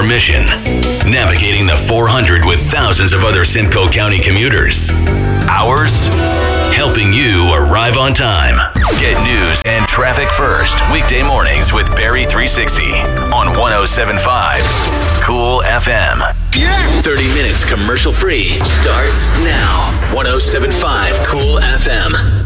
mission, navigating the 400 with thousands of other Simcoe County commuters. Ours, helping you arrive on time. Get news and traffic first, weekday mornings with Barry 360 on 107.5 Cool FM. Yeah! 30 minutes commercial free starts now. 107.5 Cool FM.